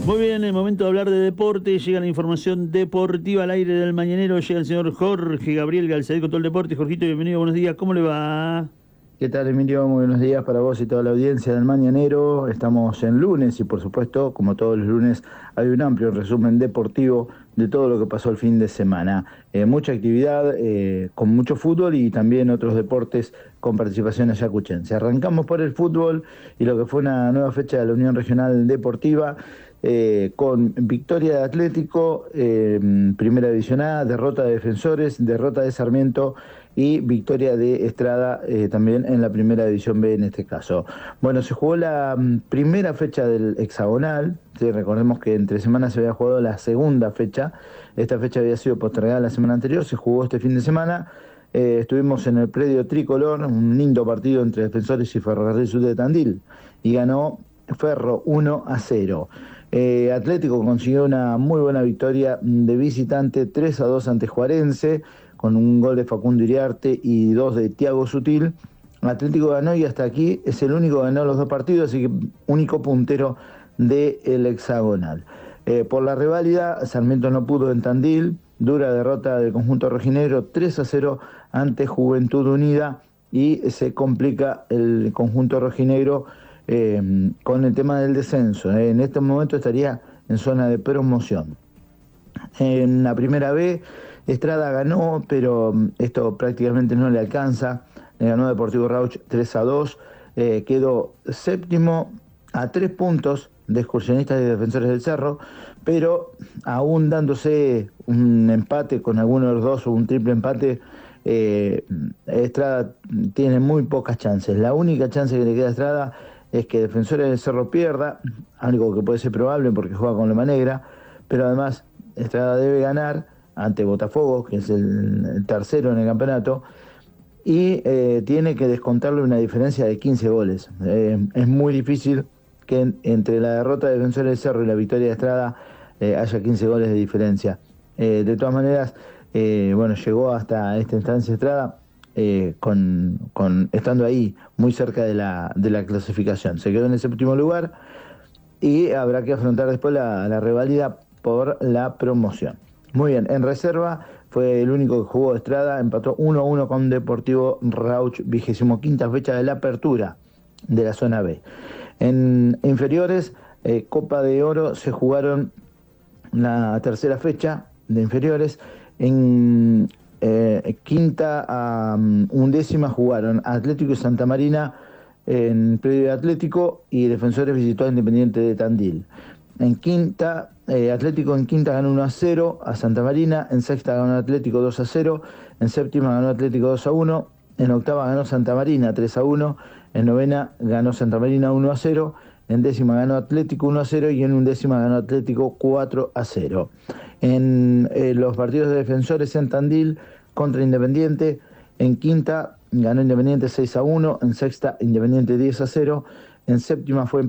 Muy bien, el momento de hablar de deporte. Llega la información deportiva al aire del Mañanero. Llega el señor Jorge Gabriel Galzadí con todo el deporte. Jorgito, bienvenido, buenos días. ¿Cómo le va? ¿Qué tal, Emilio? Muy buenos días para vos y toda la audiencia del Mañanero. Estamos en lunes y, por supuesto, como todos los lunes, hay un amplio resumen deportivo de todo lo que pasó el fin de semana. Mucha actividad, con mucho fútbol y también otros deportes con participación ayacuchense. Arrancamos por el fútbol y lo que fue una nueva fecha de la Unión Regional Deportiva, con victoria de Atlético, Primera División A, derrota de Defensores, derrota de Sarmiento y victoria de Estrada, también en la Primera División B en este caso. Bueno, se jugó la primera fecha del hexagonal. Sí, recordemos que entre semanas se había jugado la segunda fecha. Esta fecha había sido postergada la semana anterior, se jugó este fin de semana. Estuvimos en el predio tricolor, un lindo partido entre Defensores y Ferrocarril Sur de Tandil, y ganó Ferro 1-0. Atlético consiguió una muy buena victoria de visitante, 3-2 ante Juarense, con un gol de Facundo Iriarte y dos de Thiago Sutil. Atlético ganó y hasta aquí es el único que ganó los dos partidos, así que único puntero del hexagonal. Por la reválida, Sarmiento no pudo en Tandil, dura derrota del conjunto rojinegro, 3-0 ante Juventud Unida, y se complica el conjunto rojinegro con el tema del descenso. En este momento estaría en zona de promoción. En la primera B, Estrada ganó, pero esto prácticamente no le alcanza. Le ganó Deportivo Rauch 3-2. Quedó séptimo a 3 puntos de Excursionistas y Defensores del Cerro, pero aún dándose un empate con alguno de los dos o un triple empate, Estrada tiene muy pocas chances. La única chance que le queda a Estrada es que Defensores del Cerro pierda, algo que puede ser probable porque juega con Loma Negra, pero además Estrada debe ganar ante Botafogo, que es el tercero en el campeonato, y tiene que descontarle una diferencia de 15 goles. Es muy difícil que entre la derrota de Defensores del Cerro y la victoria de Estrada haya 15 goles de diferencia. De todas maneras, bueno, llegó hasta esta instancia Estrada, estando ahí muy cerca de la clasificación. Se quedó en el séptimo lugar y habrá que afrontar después la reválida por la promoción. Muy bien, en reserva fue el único que jugó Estrada, empató 1-1 con Deportivo Rauch, 25ª fecha de la apertura de la zona B. En inferiores, Copa de Oro, se jugaron la tercera fecha de inferiores. En quinta a undécima jugaron Atlético y Santa Marina en predio de Atlético, y Defensores visitó a Independiente de Tandil. En quinta, Atlético en quinta ganó 1-0 a Santa Marina, en sexta ganó Atlético 2-0, en séptima ganó Atlético 2-1, en octava ganó Santa Marina 3-1, en novena ganó Santa Marina 1-0, en décima ganó Atlético 1-0 y en undécima ganó Atlético 4-0. En los partidos de Defensores en Tandil contra Independiente, en quinta ganó Independiente 6-1, en sexta Independiente 10-0, en séptima fue